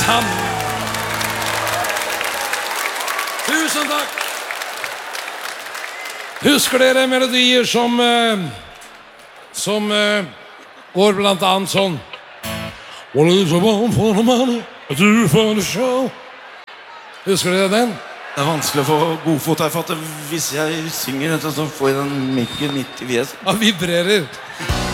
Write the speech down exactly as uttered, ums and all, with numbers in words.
Sand. Tusen takk. Husker dere melodier som eh, som eh, går blant annet sånn What is the one for the money, a two for the show? Husker dere den? Det er vanskelig å få godfot her, for at hvis jeg synger dette, så får jeg den mikken midt i fjeset. Han vibrerer.